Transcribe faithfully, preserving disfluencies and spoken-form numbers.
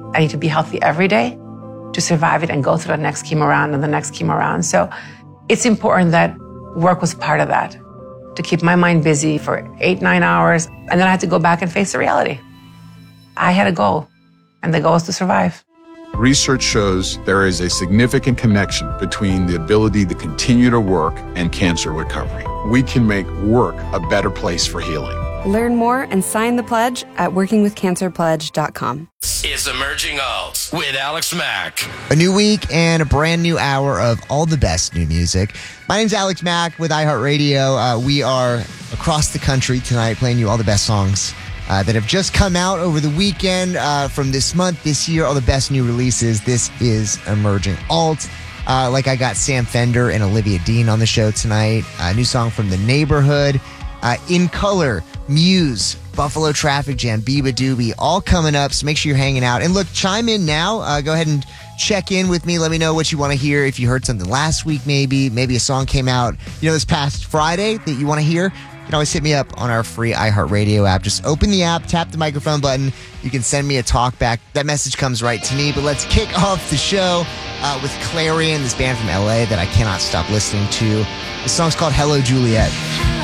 I need to be healthy every day to survive it and go through the next chemo round and the next chemo round. So it's important that work was part of that, to keep my mind busy for eight, nine hours. And then I had to go back and face the reality. I had a goal, and the goal is to survive. Research shows there is a significant connection between the ability to continue to work and cancer recovery. We can make work a better place for healing. Learn more and sign the pledge at working with cancer pledge dot com. Is Emerging Alt with Alex Mack. A new week and a brand new hour of all the best new music. My name's Alex Mack with iHeartRadio. Uh, we are across the country tonight playing you all the best songs uh, that have just come out over the weekend uh, from this month, this year, all the best new releases. This is Emerging Alt. Uh, like I got Sam Fender and Olivia Dean on the show tonight. A new song from The Neighborhood. Uh, In Color, Muse, Buffalo Traffic Jam, Biba Doobie, all coming up, so make sure you're hanging out. And look, chime in now. Uh, go ahead and check in with me. Let me know what you want to hear. If you heard something last week, maybe. Maybe a song came out, you know, this past Friday that you want to hear. You can always hit me up on our free iHeartRadio app. Just open the app, tap the microphone button. You can send me a talk back. That message comes right to me. But let's kick off the show uh, with Clarion, this band from L A that I cannot stop listening to. The song's called Hello, Juliet.